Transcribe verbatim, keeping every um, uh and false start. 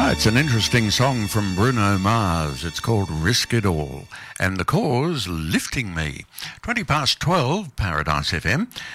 Ah, it's an interesting song from Bruno Mars. It's called Risk It All. And the Cause, Lifting Me. twenty past twelve, Paradise F M.